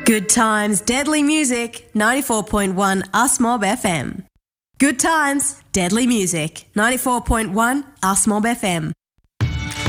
Good times, deadly music, 94.1 Us Mob FM. Good times, deadly music, 94.1 Us Mob FM.